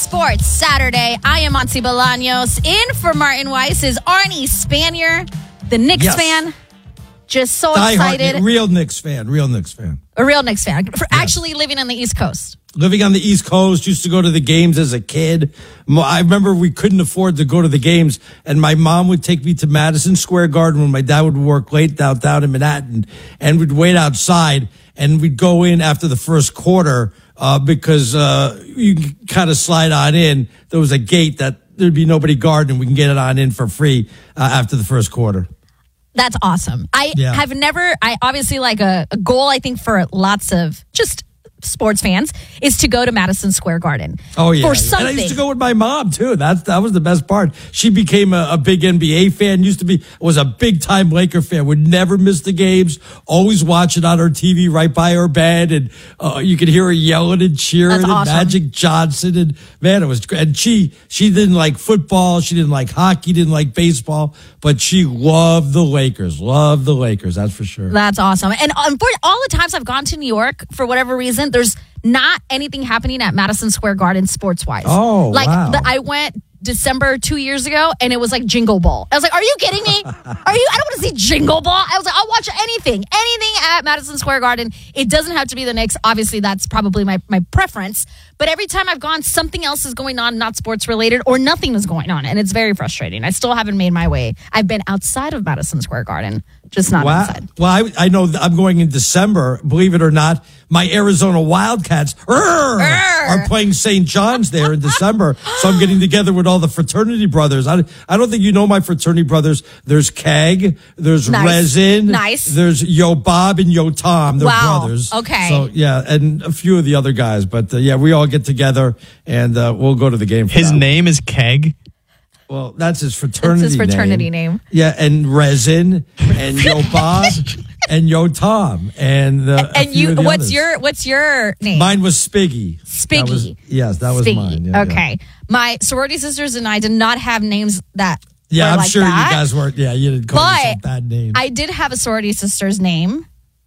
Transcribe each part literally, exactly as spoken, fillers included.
Sports Saturday. I am Monty Bolaños. In for Martin Weiss is Arnie Spanier, the Knicks Yes. fan. Just so Die excited. Hard, real Knicks fan, real Knicks fan. A real Knicks fan. For actually living on the East Coast. Living on the East Coast, used to go to the games as a kid. Mo- I remember we couldn't afford to go to the games, and my mom would take me to Madison Square Garden when my dad would work late downtown in Manhattan, and we'd wait outside, and we'd go in after the first quarter uh, because uh, you could kind of slide on in. There was a gate that there'd be nobody guarding, and we can get it on in for free uh, after the first quarter. That's awesome. I Yeah. have never, I obviously like a, a goal, I think, for lots of just sports fans is to go to Madison Square Garden. Oh, yeah. For something. And I used to go with my mom, too. That, that was the best part. She became a, a big N B A fan, used to be, was a big-time Laker fan, would never miss the games, always watch it on her T V right by her bed, and uh, you could hear her yelling and cheering, That's and awesome. Magic Johnson, and man, it was great. And she, she didn't like football, she didn't like hockey, didn't like baseball, but she loved the Lakers, loved the Lakers, that's for sure. That's awesome. And um, for all the times I've gone to New York, for whatever reason, there's not anything happening at Madison Square Garden sports-wise. Oh, like wow. the, I went December two years ago, and it was like Jingle Ball. I was like, "Are you kidding me? Are you? I don't want to see Jingle Ball." I was like, "I'll watch anything, anything at Madison Square Garden." It doesn't have to be the Knicks. Obviously, that's probably my my preference. But every time I've gone, something else is going on, not sports related, or nothing is going on, and it's very frustrating. I still haven't made my way. I've been outside of Madison Square Garden, just not Wow. inside. Well, I, I know that I'm going in December. Believe it or not, my Arizona Wildcats rrr, are playing Saint John's there in December. So I'm getting together with all the fraternity brothers. I, I don't think you know my fraternity brothers. There's Keg, there's Nice. Resin, Nice. there's Yo Bob and Yo Tom. They're Wow. brothers. Okay. So yeah, and a few of the other guys. But uh, yeah, we all get together and uh, we'll go to the game. For His that. name is Keg. Well, that's his fraternity That's his fraternity name. Yeah, and Resin and Yo Bob and Yo Tom and uh, a And few you, of the what's others. your what's your name? Mine was Spiggy. Spiggy. That was, yes, that was Spiggy. mine. Yeah, okay. Yeah, My sorority sisters and I did not have names that yeah were I'm like sure that, you guys weren't. Yeah, you didn't call But yourself bad names. I did have a sorority sister's name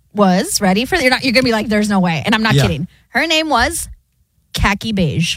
was ready for you're not you're gonna be like there's no way, and I'm not Yeah. kidding. Her name was Khaki Beige.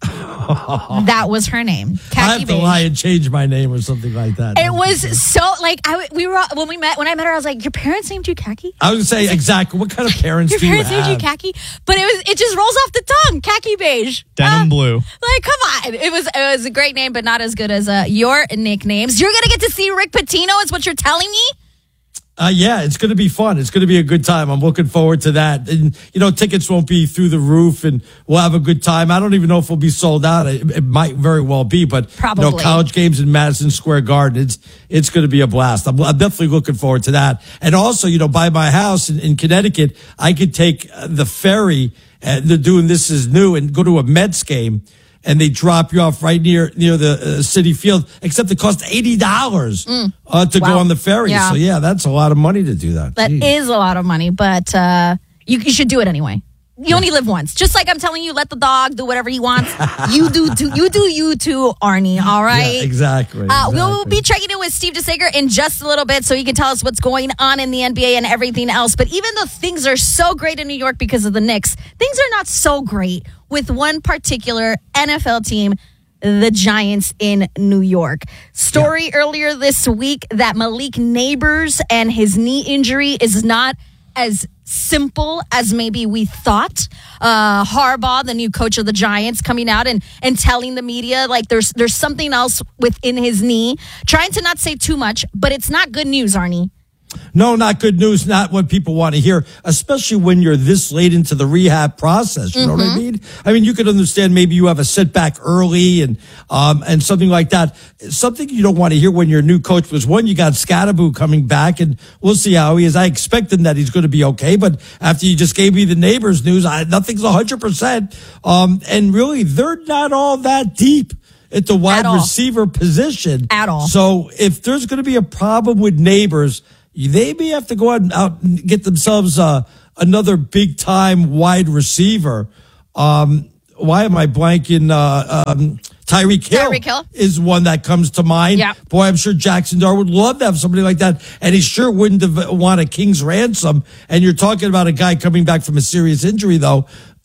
That was her name. I Khaki have to Beige. lie and change my name or something like that. It was so like I we were when we met when I met her I was like, your parents named you Khaki? I was going to say exactly what kind of parents Your do you parents named you have? Khaki? But it was it just rolls off the tongue. Khaki Beige. Denim Uh, blue. Like, come on. It was it was a great name, but not as good as uh, your nicknames. You're going to get to see Rick Pitino is what you're telling me? Uh, yeah, it's going to be fun. It's going to be a good time. I'm looking forward to that. And, you know, tickets won't be through the roof and we'll have a good time. I don't even know if we'll be sold out. It, it might very well be, but, Probably. you know, college games in Madison Square Garden, it's, it's going to be a blast. I'm, I'm definitely looking forward to that. And also, you know, by my house in, in Connecticut, I could take uh, the ferry and they're doing This Is New and go to a Mets game. And they drop you off right near near the uh, City Field, except it costs eighty dollars mm. uh, to Wow. go on the ferry. Yeah. So, yeah, that's a lot of money to do that. That Jeez. is a lot of money, but uh, you, you should do it anyway. You only live once. Just like I'm telling you, let the dog do whatever he wants. You do too, you do you too, Arnie, all right? Yeah, exactly. Uh, we'll exactly. be checking in with Steve DeSager in just a little bit so he can tell us what's going on in the N B A and everything else. But even though things are so great in New York because of the Knicks, things are not so great with one particular N F L team, the Giants in New York. Story yeah. earlier this week that Malik Neighbors and his knee injury is not as simple as maybe we thought. Uh, Harbaugh, the new coach of the Giants, coming out and, and telling the media like there's there's something else within his knee. Trying to not say too much, but it's not good news, Arnie. No, not good news, not what people want to hear, especially when you're this late into the rehab process. You know Mm-hmm. what I mean? I mean, you could understand maybe you have a setback early and um and something like that. Something you don't want to hear when your new coach was, one, you got Scatterbo coming back, and we'll see how he is. I expect him that he's going to be okay, but after you just gave me the Neighbors news, I, nothing's one hundred percent. Um, and really, they're not all that deep at the wide At all. receiver position. At all. So if there's going to be a problem with Neighbors, they may have to go out and, out and get themselves uh, another big-time wide receiver. Um, why am I blanking? Uh, um, Tyreek Hill, Tyreek Hill is one that comes to mind. Yeah. Boy, I'm sure Jackson Dar would love to have somebody like that, and he sure wouldn't have want a king's ransom. And you're talking about a guy coming back from a serious injury, though.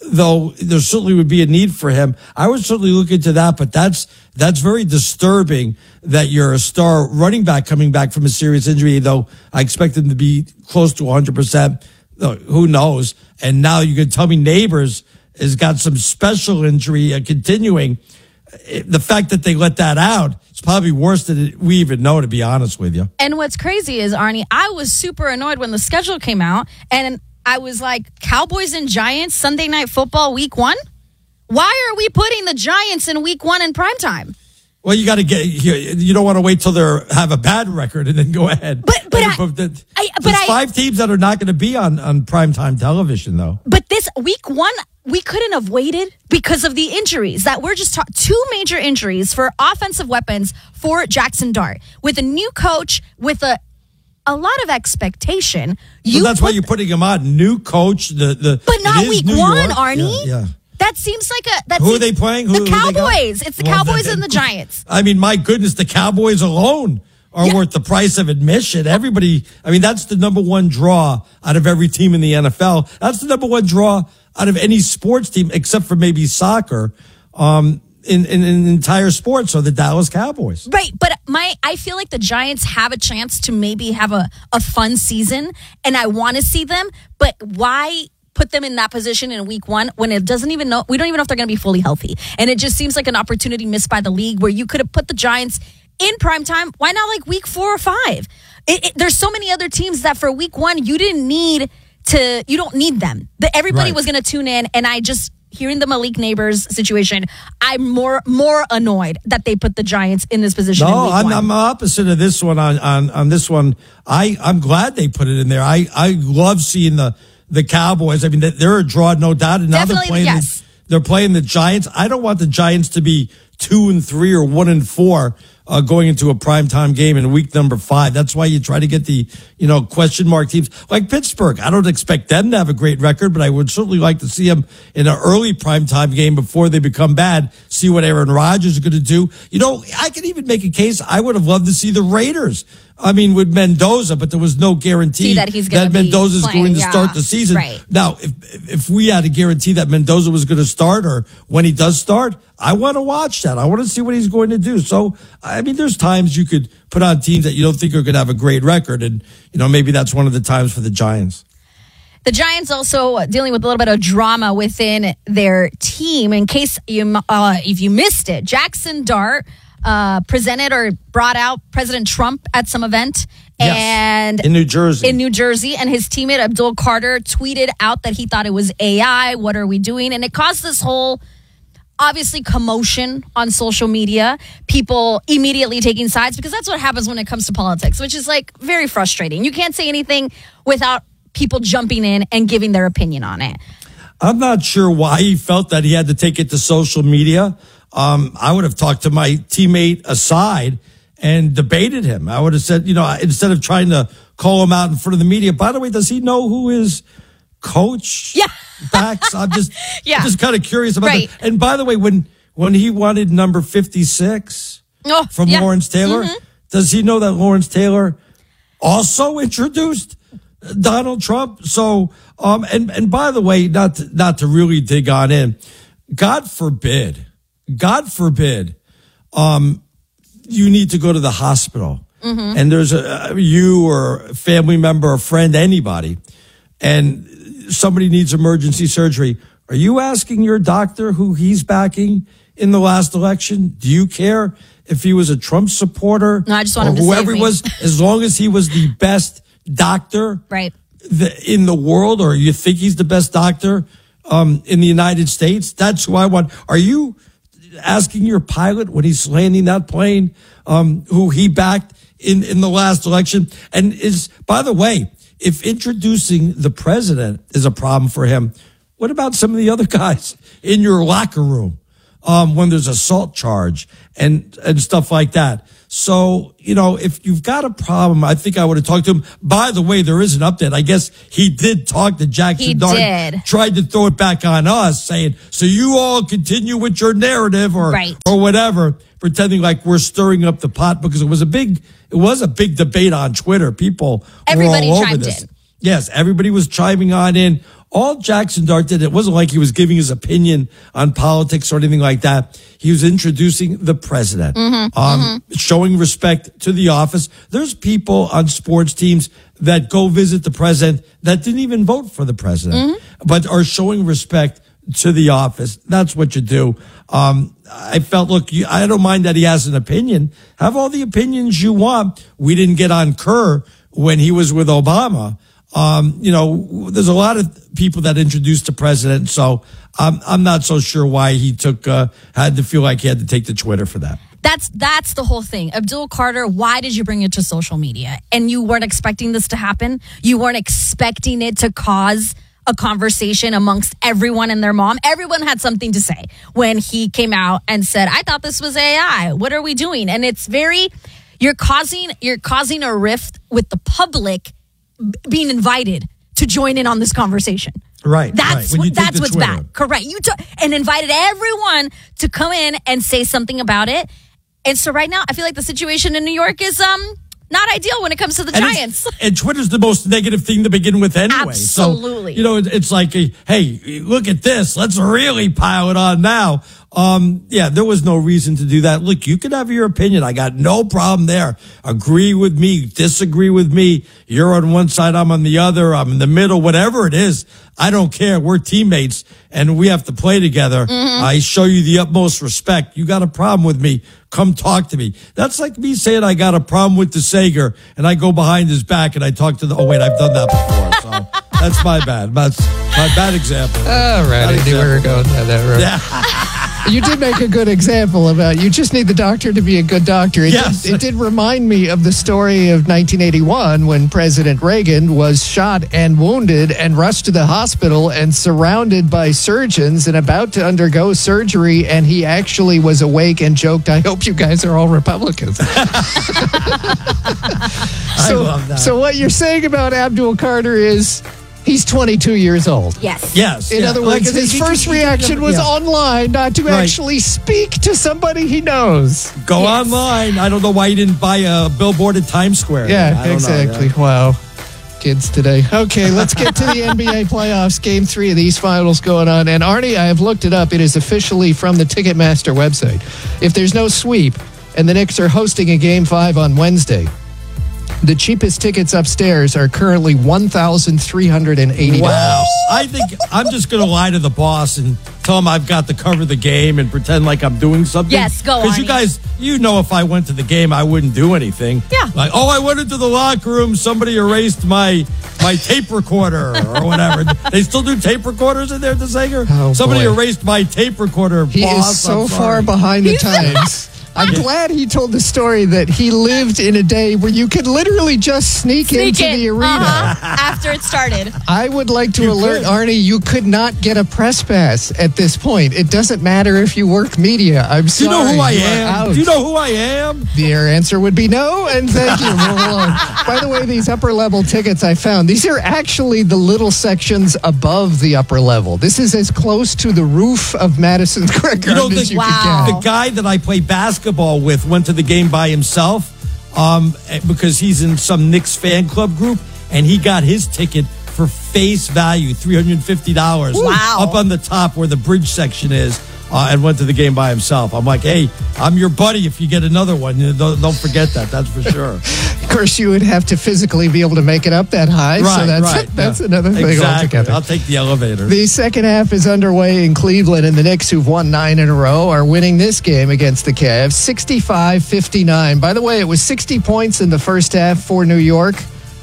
though there certainly would be a need for him. I would certainly look into that, but that's that's very disturbing that you're a star running back coming back from a serious injury, though I expect him to be close to one hundred percent. Who knows? And now you can tell me Neighbors has got some special injury uh, continuing. The fact that they let that out, it's probably worse than we even know, to be honest with you. And what's crazy is, Arnie, I was super annoyed when the schedule came out, and I was like, Cowboys and Giants, Sunday Night Football, week one? Why are we putting the Giants in week one in primetime? Well, you got to get, you, you don't want to wait till they have a bad record and then go ahead. But, but, I, but the, I, but there's I, five teams that are not going to be on, on primetime television, though. But this week one, we couldn't have waited because of the injuries that we're just talking. Two major injuries for offensive weapons for Jackson Dart. With a new coach, with a a lot of expectation. You well, that's why you're putting him on. New coach. The, the, but not week New one, York. Arnie. Yeah, yeah. That seems like a... That who seems, are they playing? Who, the who Cowboys. It's the well, Cowboys then, and the Giants. I mean, my goodness, the Cowboys alone are yeah. worth the price of admission. Everybody, I mean, that's the number one draw out of every team in the N F L. That's the number one draw out of any sports team, except for maybe soccer, um, in, in, in entire sports, so the Dallas Cowboys. Right, but my I feel like the Giants have a chance to maybe have a, a fun season, and I want to see them, but why put them in that position in week one when it doesn't even know, we don't even know if they're going to be fully healthy. And it just seems like an opportunity missed by the league where you could have put the Giants in primetime. Why not like week four or five? It, it, there's so many other teams that for week one, you didn't need to, you don't need them. The, everybody right. was going to tune in. And I just, hearing the Malik Neighbors situation, I'm more more annoyed that they put the Giants in this position. No, in week I'm, one. I'm opposite of this one on, on, on this one. I, I'm glad they put it in there. I, I love seeing the, the Cowboys. I mean, they're a draw, no doubt. And now Definitely, they're playing, yes. the, they're playing the Giants. I don't want the Giants to be two and three or one and four uh, going into a primetime game in week number five. That's why you try to get the, you know, question mark teams like Pittsburgh. I don't expect them to have a great record, but I would certainly like to see them in an early primetime game before they become bad. See what Aaron Rodgers is going to do. You know, I can even make a case. I would have loved to see the Raiders. I mean, with Mendoza, but there was no guarantee see that, he's that Mendoza is going to yeah. start the season. Right. Now, if if we had a guarantee that Mendoza was going to start or when he does start, I want to watch that. I want to see what he's going to do. So, I mean, there's times you could put on teams that you don't think are going to have a great record. And, you know, maybe that's one of the times for the Giants. The Giants also dealing with a little bit of drama within their team. In case you, uh, if you missed it, Jackson Dart uh, presented or brought out President Trump at some event. Yes, and in New Jersey. In New Jersey. And his teammate Abdul Carter tweeted out that he thought it was A I. What are we doing? And it caused this whole, obviously, commotion on social media. People immediately taking sides because that's what happens when it comes to politics, which is like very frustrating. You can't say anything without people jumping in and giving their opinion on it. I'm not sure why he felt that he had to take it to social media. Um, I would have talked to my teammate aside and debated him. I would have said, you know, instead of trying to call him out in front of the media, by the way, does he know who his coach yeah. backs? I'm just, yeah. I'm just kind of curious about right. that. And by the way, when, when he wanted number fifty-six oh, from yeah. Lawrence Taylor, mm-hmm. does he know that Lawrence Taylor also introduced Donald Trump? So, um, and, and by the way, not to, not to really dig on in, God forbid, God forbid, um, you need to go to the hospital mm-hmm. and there's a, you or a family member, a friend, anybody, and somebody needs emergency surgery. Are you asking your doctor who he's backing in the last election? Do you care if he was a Trump supporter? No, I just want or him to whoever save he me. was, as long as he was the best doctor right. the, in the world, or you think he's the best doctor um, in the United States, that's who I want. Are you asking your pilot when he's landing that plane, um, who he backed in, in the last election? And is, by the way, if introducing the president is a problem for him, what about some of the other guys in your locker room, um, when there's assault charge and, and stuff like that? So, you know, if you've got a problem, I think I would have talked to him. By the way, there is an update. I guess he did talk to Jackson He Dart. did. Tried to throw it back on us, saying, so you all continue with your narrative or, right. or whatever, pretending like we're stirring up the pot, because it was a big, it was a big debate on Twitter. People Everybody were all over chimed this. in. Yes, everybody was chiming on in all Jackson Dart did, it wasn't like he was giving his opinion on politics or anything like that. He was introducing the president, mm-hmm, um, mm-hmm. showing respect to the office. There's people on sports teams that go visit the president that didn't even vote for the president, mm-hmm. but are showing respect to the office. That's what you do. Um, I felt, look, you, I don't mind that he has an opinion. Have all the opinions you want. We didn't get on Kerr when he was with Obama. Um, you know, there's a lot of people that introduced the president, so I'm I'm not so sure why he took uh, had to feel like he had to take to Twitter for that. That's that's the whole thing. Abdul Carter, why did you bring it to social media? And you weren't expecting this to happen? You weren't expecting it to cause a conversation amongst everyone and their mom? Everyone had something to say when he came out and said, I thought this was A I. What are we doing? And it's very, you're causing you're causing a rift with the public being invited to join in on this conversation. Right. That's right. what, that's what's Twitter. bad. Correct. You took and invited everyone to come in and say something about it. And so right now, I feel like the situation in New York is um not ideal when it comes to the and Giants. And Twitter's the most negative thing to begin with anyway. Absolutely. So, you know, it, it's like, a, hey, look at this. Let's really pile it on now. Um, yeah, there was no reason to do that. Look, you can have your opinion. I got no problem there. Agree with me, disagree with me. You're on one side, I'm on the other. I'm in the middle, whatever it is. I don't care. We're teammates and we have to play together. Mm-hmm. I show you the utmost respect. You got a problem with me, come talk to me. That's like me saying I got a problem with the Sager and I go behind his back and I talk to the, oh wait, I've done that before. So that's my bad. That's my bad example. All right, I knew we were going down that road. Yeah. You did make a good example about you just need the doctor to be a good doctor. It, yes. did, it did remind me of the story of nineteen eighty-one when President Reagan was shot and wounded and rushed to the hospital and surrounded by surgeons and about to undergo surgery, and he actually was awake and joked, I hope you guys are all Republicans. so, I love that. So what you're saying about Abdul Carter is he's twenty-two years old. Yes. Yes. In yeah. other words, like, his he, first he, he, reaction was yeah. online, not to right. actually speak to somebody he knows. Go yes. online. I don't know why you didn't buy a billboard at Times Square. Yeah, exactly. Know, yeah. Wow. Kids today. Okay, let's get to the N B A playoffs. Game three of these finals going on. And Arnie, I have looked it up. It is officially from the Ticketmaster website. If there's no sweep and the Knicks are hosting a game five on Wednesday, the cheapest tickets upstairs are currently one thousand three hundred eighty dollars. Wow. I think I'm just going to lie to the boss and tell him I've got to cover the game and pretend like I'm doing something. Yes, go on. Because you guys, you know if I went to the game, I wouldn't do anything. Yeah. Like, oh, I went into the locker room, somebody erased my my tape recorder or whatever. They still do tape recorders in there, the Sager? Oh, somebody boy. erased my tape recorder. He boss, is so I'm far sorry. behind the times. I'm glad he told the story that he lived in a day where you could literally just sneak, Sneak into in. the arena. Uh-huh. After it started. I would like to You alert could. Arnie, you could not get a press pass at this point. It doesn't matter if you work media. I'm Do sorry. you know who I you are am? out. Do you know who I am? The answer would be no, and thank you. Move along. By the way, these upper level tickets I found, these are actually the little sections above the upper level. This is as close to the roof of Madison Square Garden You know, the, as you Wow. could the get. guy that I play basketball with went to the game by himself um, because he's in some Knicks fan club group, and he got his ticket for face value, three hundred fifty dollars. Wow. Up on the top where the bridge section is, uh, and went to the game by himself. I'm like, hey, I'm your buddy if you get another one. You know, don't, don't forget that. That's for sure. Of course, you would have to physically be able to make it up that high, so Right, that's, right, that's yeah. another thing Exactly. altogether. I'll take the elevator. The second half is underway in Cleveland, and the Knicks, who've won nine in a row, are winning this game against the Cavs sixty-five fifty-nine. By the way, it was sixty points in the first half for New York.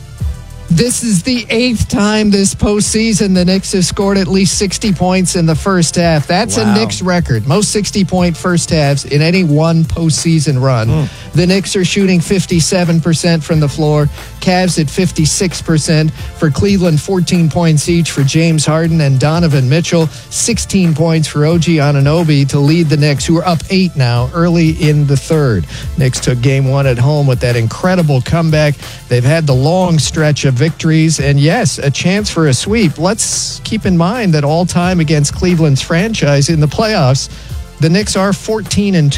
This is the eighth time this postseason the Knicks have scored at least sixty points in the first half. That's Wow. a Knicks record. Most sixty-point first halves in any one postseason run. Mm. The Knicks are shooting fifty-seven percent from the floor. Cavs at fifty-six percent. For Cleveland, fourteen points each for James Harden and Donovan Mitchell. sixteen points for O G Anunoby to lead the Knicks, who are up eight now early in the third. Knicks took game one at home with that incredible comeback. They've had the long stretch of victories, and yes, a chance for a sweep. Let's keep in mind that all time against Cleveland's franchise in the playoffs, the Knicks are fourteen and two.